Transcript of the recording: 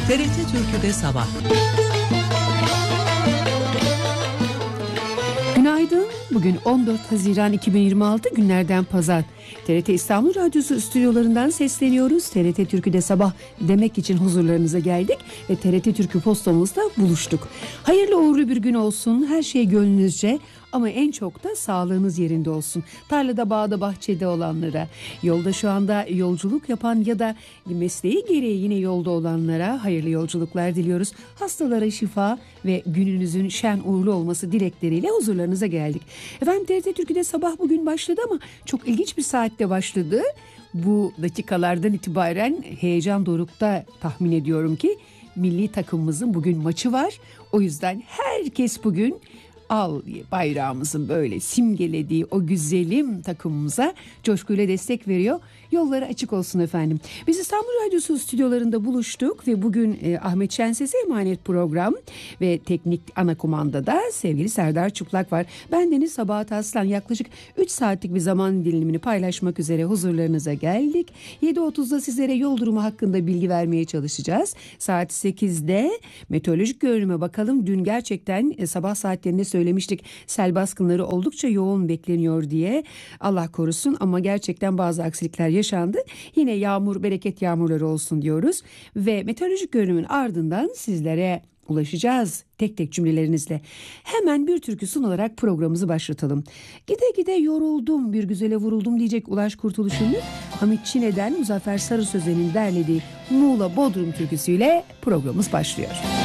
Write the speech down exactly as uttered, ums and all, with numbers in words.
T R T Türkü'de sabah. Günaydın. Bugün on dört Haziran iki bin yirmi altı günlerden pazar. T R T İstanbul Radyosu stüdyolarından sesleniyoruz. T R T Türkü'de sabah demek için huzurlarınıza geldik ve T R T Türkü postamızda buluştuk. Hayırlı uğurlu bir gün olsun. Her şey gönlünüzce ama en çok da sağlığınız yerinde olsun. Tarlada, bağda, bahçede olanlara, yolda şu anda yolculuk yapan ya da mesleği gereği yine yolda olanlara hayırlı yolculuklar diliyoruz. Hastalara şifa ve gününüzün şen uğurlu olması dilekleriyle huzurlarınıza geldik. Efendim T R T Türkü'de sabah bugün başladı ama çok ilginç bir saatte başladı. Bu dakikalardan itibaren heyecan dorukta, tahmin ediyorum ki milli takımımızın bugün maçı var. O yüzden herkes bugün al bayrağımızın böyle simgelediği o güzelim takımımıza coşkuyla destek veriyor. Yolları açık olsun efendim. Biz İstanbul Radyosu stüdyolarında buluştuk ve bugün e, Ahmet Şenses'e emanet program ve teknik ana kumandada sevgili Serdar Çıplak var. Ben Deniz Sabahat Aslan, yaklaşık üç saatlik bir zaman dilimini paylaşmak üzere huzurlarınıza geldik. yedi otuzda sizlere yol durumu hakkında bilgi vermeye çalışacağız. Saat sekizde meteorolojik görünüme bakalım. Dün gerçekten e, sabah saatlerinde söylemiştik, sel baskınları oldukça yoğun bekleniyor diye. Allah korusun ama gerçekten bazı aksilikler yaşandı. Yine yağmur, bereket yağmurları olsun diyoruz ve meteorolojik görünümün ardından sizlere ulaşacağız tek tek cümlelerinizle. Hemen bir türkü sunularak programımızı başlatalım. Gide gide yoruldum, bir güzele vuruldum diyecek Ulaş Kurtuluş ünlü Hamit Çine'den Muzaffer Sarı Sözen'in derlediği Muğla Bodrum türküsüyle programımız başlıyor.